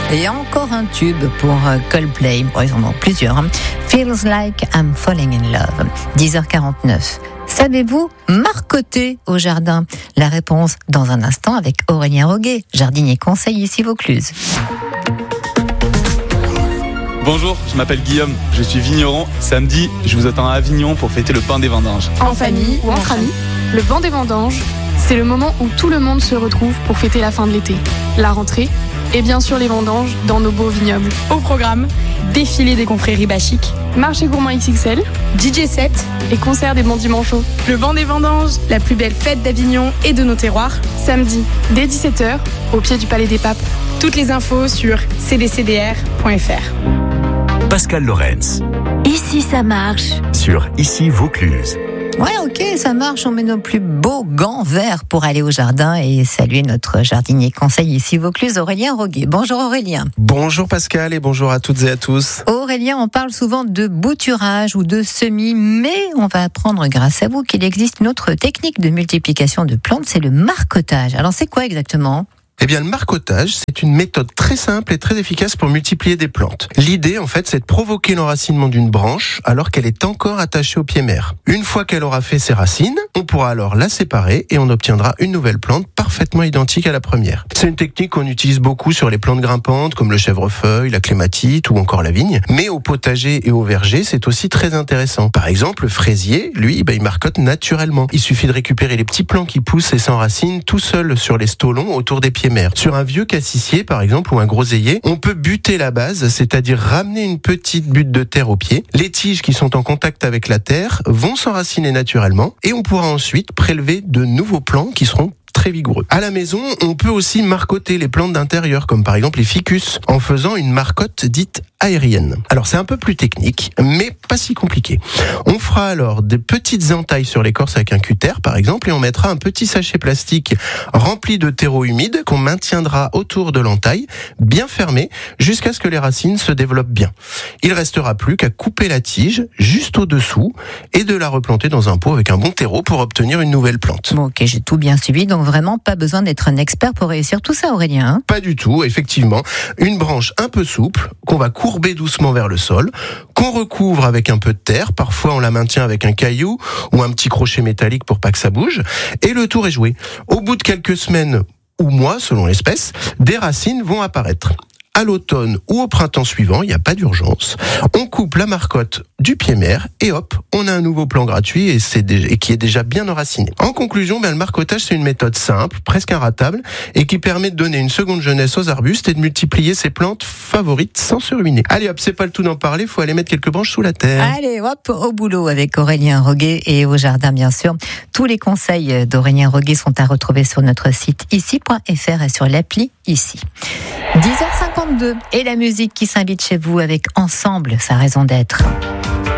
Et encore un tube pour Coldplay. Bon, ils en ont plusieurs. Feels like I'm falling in love. 10h49. Savez-vous marcoter au jardin? La réponse dans un instant avec Aurélien Roguet, jardinier conseil ici Vaucluse. Bonjour, je m'appelle Guillaume, je suis vigneron. Samedi, je vous attends à Avignon pour fêter le pain des vendanges. En famille ou entre amis, le pain des vendanges, c'est le moment où tout le monde se retrouve pour fêter la fin de l'été, la rentrée et bien sûr les vendanges dans nos beaux vignobles. Au programme, défilé des confréries bachiques, Marché gourmand XXL, DJ set et concert des bons dimanches. Le vent des vendanges, la plus belle fête d'Avignon et de nos terroirs. Samedi, dès 17h, au pied du Palais des Papes. Toutes les infos sur cdcdr.fr. Pascal Lorenz. Ici ça marche. Sur Ici Vaucluse. Ouais, ok, ça marche. On met nos plus beaux gants verts pour aller au jardin et saluer notre jardinier conseil ici Vaucluse, Aurélien Roguet. Bonjour Aurélien. Bonjour Pascal et bonjour à toutes et à tous. Aurélien, on parle souvent de bouturage ou de semis, mais on va apprendre grâce à vous qu'il existe une autre technique de multiplication de plantes, c'est le marcotage. Alors c'est quoi exactement ? Eh bien, le marcotage, c'est une méthode très simple et très efficace pour multiplier des plantes. L'idée, en fait, c'est de provoquer l'enracinement d'une branche alors qu'elle est encore attachée au pied mère. Une fois qu'elle aura fait ses racines, on pourra alors la séparer et on obtiendra une nouvelle plante parfaitement identique à la première. C'est une technique qu'on utilise beaucoup sur les plantes grimpantes comme le chèvrefeuille, la clématite ou encore la vigne. Mais au potager et au verger, c'est aussi très intéressant. Par exemple, le fraisier, lui, il marcote naturellement. Il suffit de récupérer les petits plants qui poussent et s'enracinent tout seuls sur les stolons autour des pieds mères. Sur un vieux cassissier, par exemple, ou un groseillier, on peut buter la base, c'est-à-dire ramener une petite butte de terre au pied. Les tiges qui sont en contact avec la terre vont s'enraciner naturellement et on pourra ensuite prélever de nouveaux plants qui seront très vigoureux. À la maison, on peut aussi marcoter les plantes d'intérieur, comme par exemple les ficus, en faisant une marcotte dite aérienne. Alors c'est un peu plus technique, mais pas si compliqué. On fera alors des petites entailles sur l'écorce avec un cutter, par exemple, et on mettra un petit sachet plastique rempli de terreau humide qu'on maintiendra autour de l'entaille, bien fermé, jusqu'à ce que les racines se développent bien. Il restera plus qu'à couper la tige juste au-dessous et de la replanter dans un pot avec un bon terreau pour obtenir une nouvelle plante. Bon, ok, j'ai tout bien suivi, donc vraiment pas besoin d'être un expert pour réussir tout ça, Aurélien. Hein ? Pas du tout, effectivement. Une branche un peu souple, qu'on va courber doucement vers le sol, qu'on recouvre avec un peu de terre, parfois on la maintient avec un caillou ou un petit crochet métallique pour pas que ça bouge, et le tour est joué. Au bout de quelques semaines ou mois, selon l'espèce, des racines vont apparaître. À l'automne ou au printemps suivant, il n'y a pas d'urgence. On coupe la marcotte du pied mère et hop, on a un nouveau plant gratuit et qui est déjà bien enraciné. En conclusion, le marcotage, c'est une méthode simple, presque inratable, et qui permet de donner une seconde jeunesse aux arbustes et de multiplier ses plantes favorites sans se ruiner. Allez hop, c'est pas le tout d'en parler, faut aller mettre quelques branches sous la terre. Allez hop, au boulot avec Aurélien Roguet et au jardin bien sûr. Tous les conseils d'Aurélien Roguet sont à retrouver sur notre site ici.fr et sur l'appli Ici. 10h52 et la musique qui s'invite chez vous avec Ensemble, sa raison d'être.